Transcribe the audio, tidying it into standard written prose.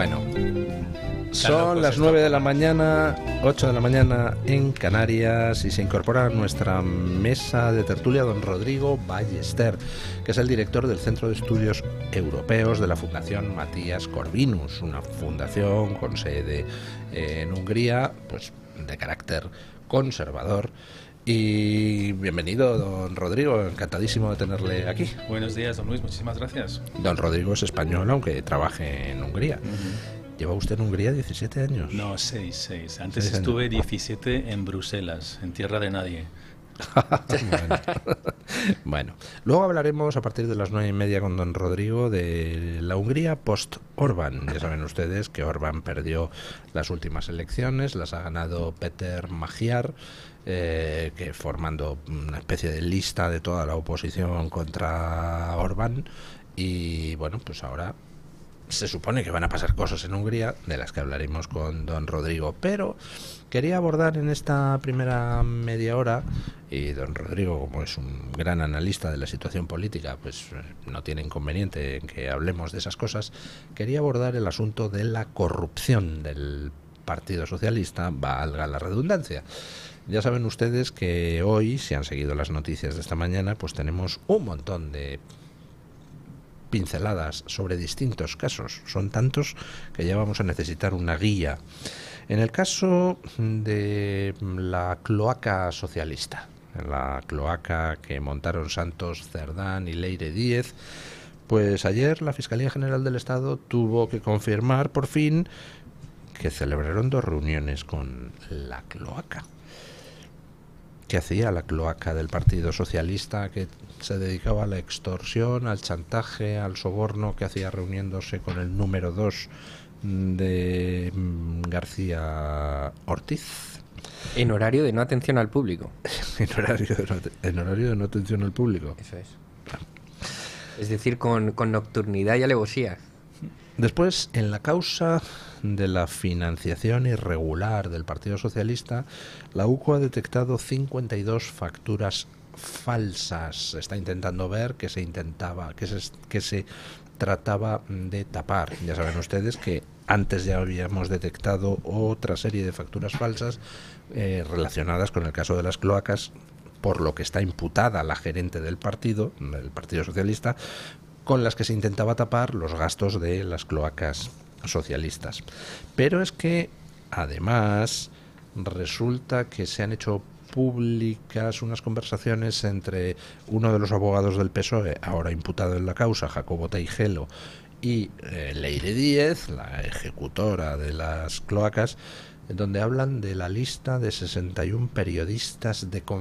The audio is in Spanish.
Bueno, son las 9 de la mañana, 8 de la mañana en Canarias, y se incorpora a nuestra mesa de tertulia don Rodrigo Ballester, que es el director del Centro de Estudios Europeos de la Fundación Matías Corvinus, una fundación con sede en Hungría, pues de carácter conservador. Y bienvenido, don Rodrigo, encantadísimo de tenerle aquí. Buenos días, don Luis, muchísimas gracias. Don Rodrigo es español, aunque trabaje en Hungría. ¿Lleva usted en Hungría 17 años? No, 6. Antes estuve 17 en Bruselas, en tierra de nadie. Bueno, luego hablaremos a partir de las 9:30 con don Rodrigo de la Hungría post-Orbán. Ya saben ustedes que Orbán perdió las últimas elecciones, las ha ganado Péter Magyar, que formando una especie de lista de toda la oposición contra Orbán. Y bueno, pues ahora se supone que van a pasar cosas en Hungría, de las que hablaremos con don Rodrigo, pero quería abordar en esta primera media hora, y don Rodrigo, como es un gran analista de la situación política, pues no tiene inconveniente en que hablemos de esas cosas. Quería abordar el asunto de la corrupción del Partido Socialista, valga la redundancia. Ya saben ustedes que hoy, si han seguido las noticias de esta mañana, pues tenemos un montón de pinceladas sobre distintos casos. Son tantos que ya vamos a necesitar una guía. En el caso de la cloaca socialista, la cloaca que montaron Santos Cerdán y Leire Díez, pues ayer la Fiscalía General del Estado tuvo que confirmar por fin que celebraron 2 reuniones con la cloaca. ¿Qué hacía la cloaca del Partido Socialista, que se dedicaba a la extorsión, al chantaje, al soborno? ¿Qué hacía reuniéndose con el número 2 de García Ortiz? En horario de no atención al público. En horario de no atención al público. Eso es. Es decir, con nocturnidad y alevosía. Después, en la causa de la financiación irregular del Partido Socialista, la UCO ha detectado 52 facturas falsas. Está intentando ver que se trataba de tapar. Ya saben ustedes que antes ya habíamos detectado otra serie de facturas falsas relacionadas con el caso de las cloacas, por lo que está imputada la gerente del Partido Socialista, con las que se intentaba tapar los gastos de las cloacas socialistas. Pero es que además resulta que se han hecho públicas unas conversaciones entre uno de los abogados del PSOE, ahora imputado en la causa, Jacobo Teijelo, y Leire Díez, la ejecutora de las cloacas, donde hablan de la lista de 61 periodistas de